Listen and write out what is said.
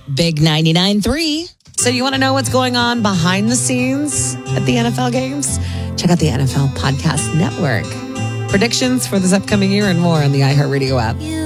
Big 99.3. So you want to know what's going on behind the scenes at the NFL games? Check out the NFL Podcast Network. Predictions for this upcoming year and more on the iHeartRadio app.